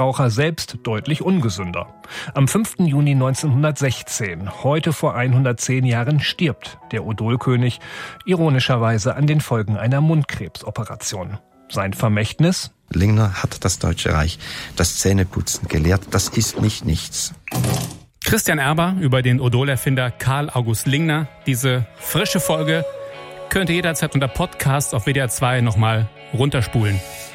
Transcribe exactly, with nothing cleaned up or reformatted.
Raucher selbst deutlich ungesünder. Am fünften Juni neunzehnhundertsechzehn, heute vor hundertzehn Jahren, stirbt der Odol-König, ironischerweise an den Folgen einer Mundkrebsoperation. Sein Vermächtnis? Lingner hat das Deutsche Reich das Zähneputzen gelehrt. Das ist nicht nichts. Christian Erber über den Odol-Erfinder Karl August Lingner. Diese frische Folge könnt ihr jederzeit unter Podcast auf W D R zwei nochmal runterspulen.